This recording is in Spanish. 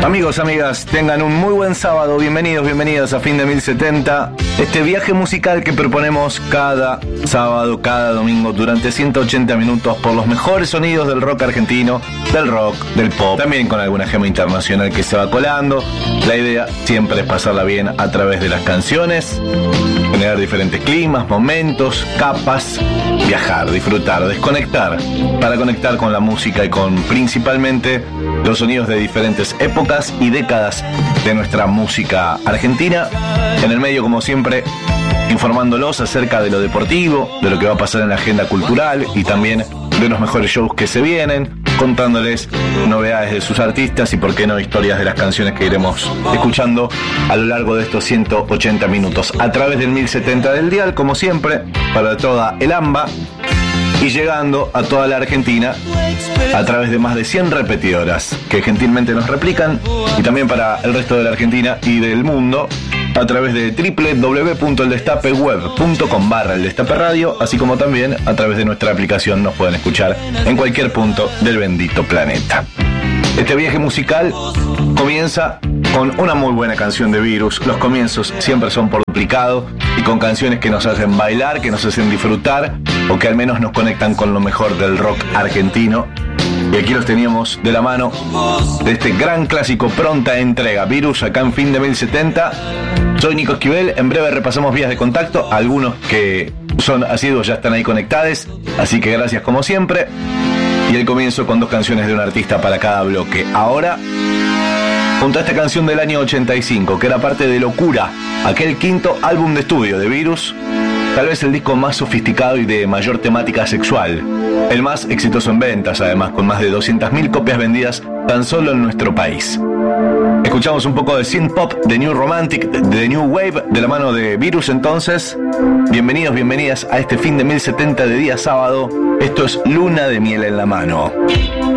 Amigos, amigas, tengan un muy buen sábado. Bienvenidos a Fin de 1070. Este viaje musical que proponemos cada sábado, cada domingo, durante 180 minutos por los mejores sonidos del rock argentino, del rock, del pop, también con alguna gema internacional que se va colando. La idea siempre es pasarla bien a través de las canciones, generar diferentes climas, momentos, capas, viajar, disfrutar, desconectar, para conectar con la música y con principalmente los sonidos de diferentes épocas y décadas de nuestra música argentina. En el medio, como siempre, informándolos acerca de lo deportivo, de lo que va a pasar en la agenda cultural y también de los mejores shows que se vienen, contándoles novedades de sus artistas y, por qué no, historias de las canciones que iremos escuchando a lo largo de estos 180 minutos a través del 1070 del dial, como siempre, para toda el AMBA y llegando a toda la Argentina a través de más de 100 repetidoras que gentilmente nos replican, y también para el resto de la Argentina y del mundo a través de www.eldestapeweb.com/eldestape radio, así como también a través de nuestra aplicación. Nos pueden escuchar en cualquier punto del bendito planeta. Este viaje musical comienza con una muy buena canción de Virus. Los comienzos siempre son por duplicado y con canciones que nos hacen bailar, que nos hacen disfrutar o que al menos nos conectan con lo mejor del rock argentino. Y aquí los teníamos de la mano de este gran clásico, pronta entrega, Virus, acá en Fin de 1070. Soy Nico Esquivel. En breve repasamos vías de contacto. Algunos que son asiduos ya están ahí conectados, así que gracias como siempre. Y el comienzo con dos canciones de un artista para cada bloque. Ahora, junto a esta canción del año 85, que era parte de Locura, aquel quinto álbum de estudio de Virus, tal vez el disco más sofisticado y de mayor temática sexual. El más exitoso en ventas, además, con más de 200.000 copias vendidas tan solo en nuestro país. Escuchamos un poco de synth pop, de New Romantic, de New Wave, de la mano de Virus. Entonces, bienvenidas a este Fin de 1070 de día sábado. Esto es Luna de Miel en la Mano.